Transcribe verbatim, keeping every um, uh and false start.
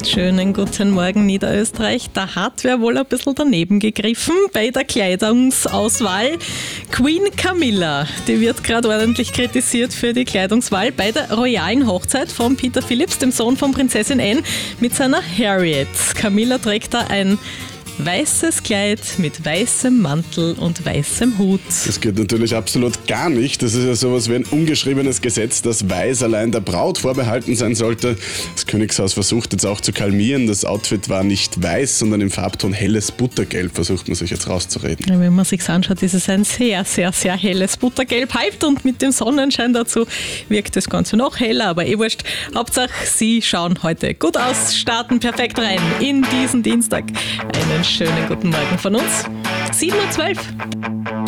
Schönen guten Morgen, Niederösterreich. Da hat wer wohl ein bisschen daneben gegriffen bei der Kleidungsauswahl. Queen Camilla, die wird gerade ordentlich kritisiert für die Kleidungswahl bei der royalen Hochzeit von Peter Philipps, dem Sohn von Prinzessin Anne, mit seiner Harriet. Camilla trägt da ein weißes Kleid mit weißem Mantel und weißem Hut. Das geht natürlich absolut gar nicht. Das ist ja sowas wie ein ungeschriebenes Gesetz, dass Weiß allein der Braut vorbehalten sein sollte. Das Königshaus versucht jetzt auch zu kalmieren. Das Outfit war nicht weiß, sondern im Farbton helles Buttergelb, versucht man sich jetzt rauszureden. Ja, wenn man sich anschaut, ist es ein sehr, sehr, sehr helles Buttergelb halbt und mit dem Sonnenschein dazu wirkt das Ganze noch heller, aber eh wurscht. Hauptsache, Sie schauen heute gut aus, starten perfekt rein in diesen Dienstag. Einen schönen guten Morgen von uns. sieben Uhr zwölf.